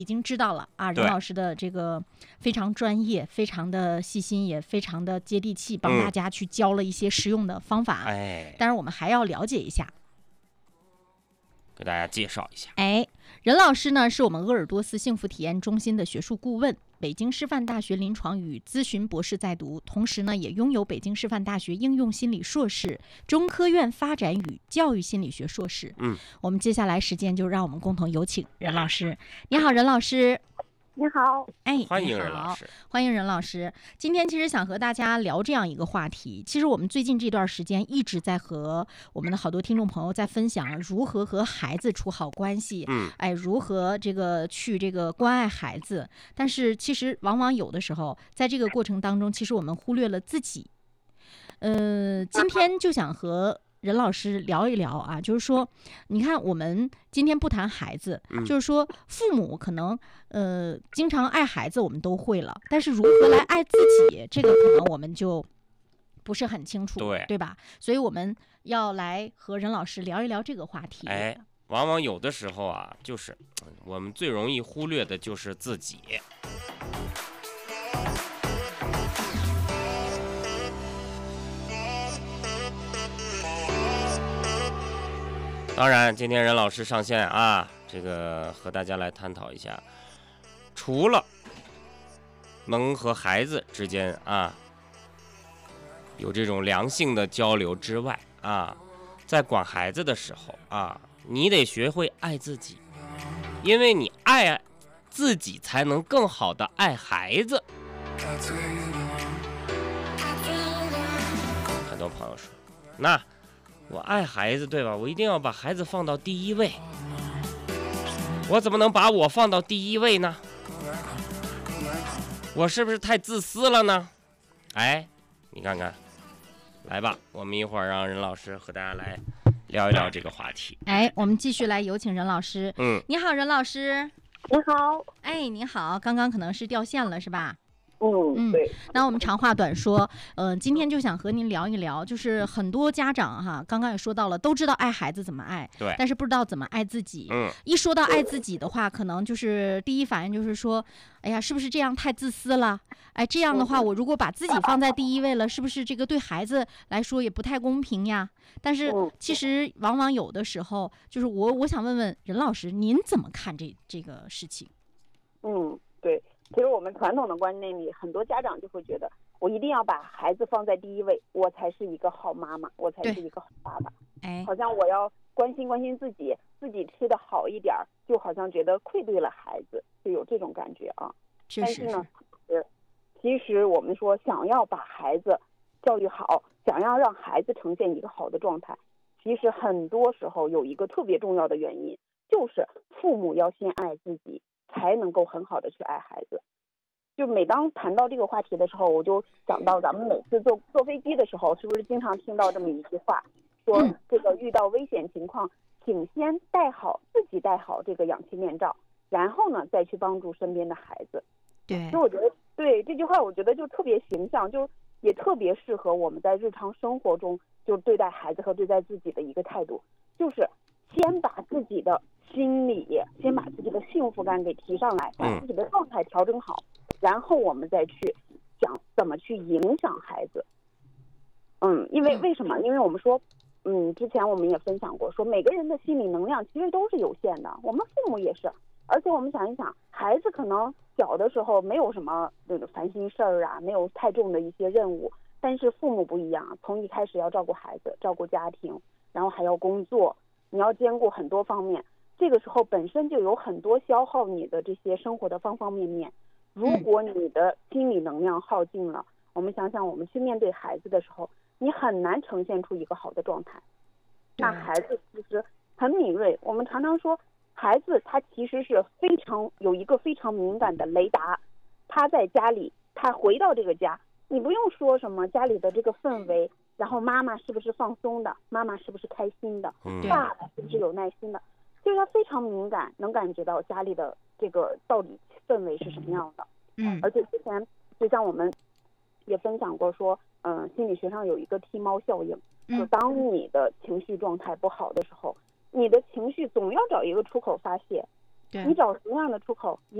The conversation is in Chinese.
已经知道了啊， 对任老师的这个非常专业，非常的细心，也非常的接地气，帮大家去教了一些实用的方法。但是我们还要了解一下， 给大家介绍一下。 任老师呢是我们鄂尔多斯幸福体验中心的学术顾问，北京师范大学临床与咨询博士在读，同时呢也拥有北京师范大学应用心理硕士、中科院发展与教育心理学硕士。我们接下来时间就让我们共同有请任老师。你好，任老师。 你好， 欢迎任老师。 欢迎任老师。今天其实想和大家聊这样一个话题。其实我们最近这段时间一直在和我们的好多听众朋友在分享如何和孩子处好关系，如何去关爱孩子。但是其实往往有的时候，在这个过程当中，其实我们忽略了自己。今天就想和任老师聊一聊啊，就是说，你看我们今天不谈孩子，就是说父母可能经常爱孩子，我们都会了，但是如何来爱自己，这个可能我们就不是很清楚，对吧？所以我们要来和任老师聊一聊这个话题。 往往有的时候啊，就是我们最容易忽略的就是自己。当然，今天任老师上线啊，这个和大家来探讨一下，除了能和孩子之间啊有这种良性的交流之外啊，在管孩子的时候啊，你得学会爱自己，因为你爱自己才能更好的爱孩子。很多朋友说，那我爱孩子，对吧？我一定要把孩子放到第一位。我怎么能把我放到第一位呢？我是不是太自私了呢？你看看，来吧，我们一会儿让任老师和大家来聊一聊这个话题。 我们继续来有请任老师。你好，任老师。 你好。 你好，刚刚可能是掉线了，是吧？ 对。 那我们长话短说，今天就想和您聊一聊，就是很多家长哈，刚刚也说到了，都知道爱孩子怎么爱， 对， 但是不知道怎么爱自己。一说到爱自己的话，可能就是第一反应就是说，哎呀，是不是这样太自私了？这样的话，我如果把自己放在第一位了，是不是这个对孩子来说也不太公平呀？但是其实往往有的时候，就是我想问问任老师，您怎么看这个事情？ 对。其实我们传统的观念里，很多家长就会觉得，我一定要把孩子放在第一位，我才是一个好妈妈，我才是一个好爸爸。好像我要关心关心自己吃得好一点，就好像觉得愧对了孩子，就有这种感觉啊。但是呢，其实我们说，想要把孩子教育好，想要让孩子呈现一个好的状态，其实很多时候有一个特别重要的原因，就是父母要先爱自己，才能够很好的去爱孩子。就每当谈到这个话题的时候，我就想到咱们每次坐飞机的时候，是不是经常听到这么一句话，说这个遇到危险情况，请先自己戴好这个氧气面罩，然后呢再去帮助身边的孩子。 对， 所以我觉得对这句话，我觉得就特别形象，就也特别适合我们在日常生活中就对待孩子和对待自己的一个态度，就是先把自己的心理，先把自己的幸福感给提上来，把自己的状态调整好，然后我们再去讲怎么去影响孩子。因为为什么？因为我们说，之前我们也分享过，说每个人的心理能量其实都是有限的，我们父母也是。而且我们想一想，孩子可能小的时候没有什么烦心事儿啊，没有太重的一些任务，但是父母不一样，从一开始要照顾孩子，照顾家庭，然后还要工作，你要兼顾很多方面，这个时候本身就有很多消耗你的这些生活的方方面面。如果你的心理能量耗尽了，我们想想我们去面对孩子的时候，你很难呈现出一个好的状态。那孩子其实很敏锐，我们常常说孩子他其实是有一个非常敏感的雷达，他在家里，他回到这个家，你不用说什么家里的这个氛围，然后妈妈是不是放松的，妈妈是不是开心的，爸爸是不是有耐心的，就是他非常敏感，能感觉到家里的这个到底氛围是什么样的。而且之前就像我们也分享过说，心理学上有一个踢猫效应，就当你的情绪状态不好的时候，你的情绪总要找一个出口发泄， 你找什么样的出口，一